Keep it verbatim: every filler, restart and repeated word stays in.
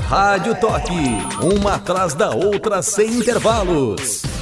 Rádio Toque, uma atrás da outra sem intervalos.